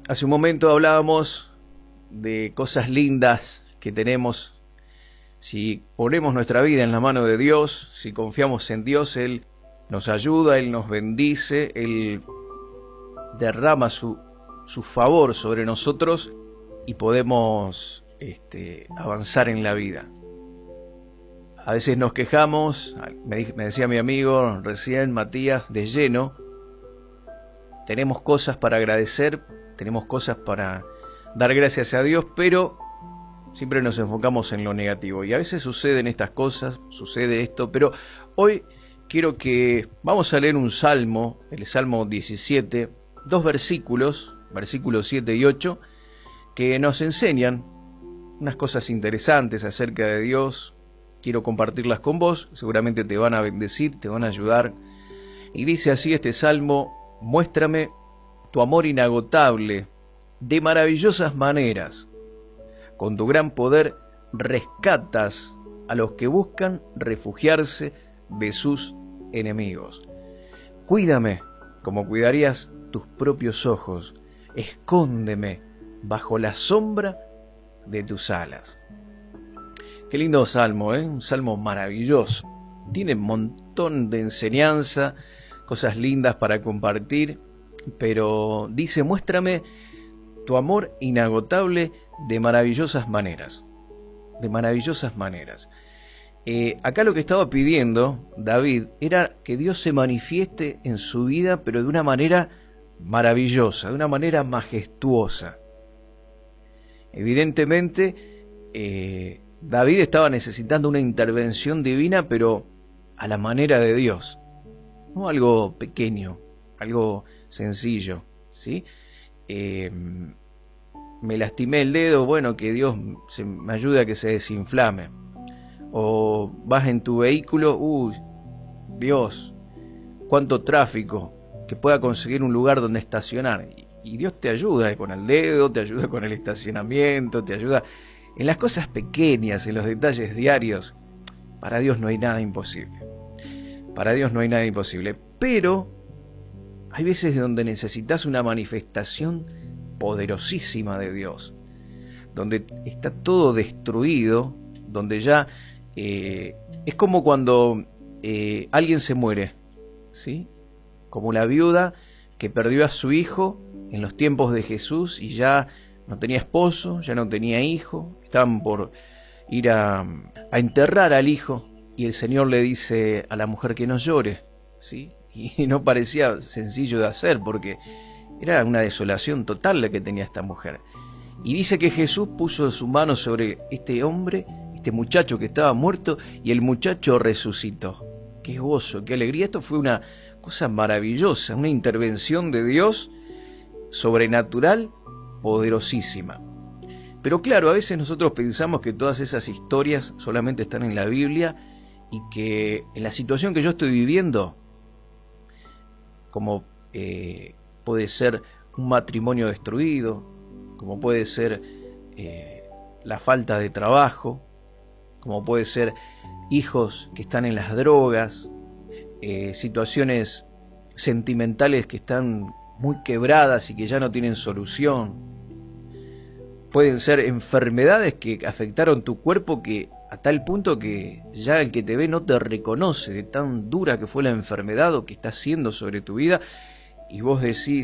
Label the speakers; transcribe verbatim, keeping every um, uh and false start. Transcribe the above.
Speaker 1: Hace un momento hablábamos de cosas lindas que tenemos. Si ponemos nuestra vida en la mano de Dios, si confiamos en Dios, Él nos ayuda, Él nos bendice, Él derrama su, su favor sobre nosotros y podemos este, avanzar en la vida. A veces nos quejamos, me, me decía mi amigo recién, Matías, de lleno. Tenemos cosas para agradecer, tenemos cosas para dar gracias a Dios, pero siempre nos enfocamos en lo negativo. Y a veces suceden estas cosas, sucede esto, pero hoy quiero que vamos a leer un salmo, el Salmo diecisiete, dos versículos, versículos siete y ocho, que nos enseñan unas cosas interesantes acerca de Dios. Quiero compartirlas con vos, seguramente te van a bendecir, te van a ayudar. Y dice así este salmo: muéstrame tu amor inagotable de maravillosas maneras. Con tu gran poder rescatas a los que buscan refugiarse de sus enemigos. Cuídame como cuidarías tus propios ojos. Escóndeme bajo la sombra de tus alas. Qué lindo salmo, ¿eh? Un salmo maravilloso. Tiene un montón de enseñanza, cosas lindas para compartir, pero dice: muéstrame tu amor inagotable de maravillosas maneras. De maravillosas maneras. Eh, acá lo que estaba pidiendo David era que Dios se manifieste en su vida, pero de una manera maravillosa, de una manera majestuosa. Evidentemente, eh, David estaba necesitando una intervención divina, pero a la manera de Dios. No algo pequeño, algo sencillo, ¿sí? Eh, me lastimé el dedo, bueno, que Dios se, me ayude a que se desinflame. O vas en tu vehículo, uy, Dios, cuánto tráfico, que pueda conseguir un lugar donde estacionar. Y, y Dios te ayuda con el dedo, te ayuda con el estacionamiento, te ayuda en las cosas pequeñas, en los detalles diarios. Para Dios no hay nada imposible. Para Dios no hay nada imposible. Pero hay veces donde necesitas una manifestación poderosísima de Dios, donde está todo destruido, donde ya eh, es como cuando eh, alguien se muere, ¿sí? Como la viuda que perdió a su hijo en los tiempos de Jesús y ya no tenía esposo, ya no tenía hijo, estaban por ir a, a enterrar al hijo y el Señor le dice a la mujer que no llore, ¿sí? Y no parecía sencillo de hacer porque era una desolación total la que tenía esta mujer. Y dice que Jesús puso su mano sobre este hombre, este muchacho que estaba muerto, y el muchacho resucitó. ¡Qué gozo, qué alegría! Esto fue una cosa maravillosa, una intervención de Dios sobrenatural, poderosísima. Pero claro, a veces nosotros pensamos que todas esas historias solamente están en la Biblia y que en la situación que yo estoy viviendo, como eh, puede ser un matrimonio destruido, como puede ser eh, la falta de trabajo, como puede ser hijos que están en las drogas, eh, situaciones sentimentales que están muy quebradas y que ya no tienen solución. Pueden ser enfermedades que afectaron tu cuerpo que a tal punto que ya el que te ve no te reconoce de tan dura que fue la enfermedad o que está haciendo sobre tu vida, y vos decís: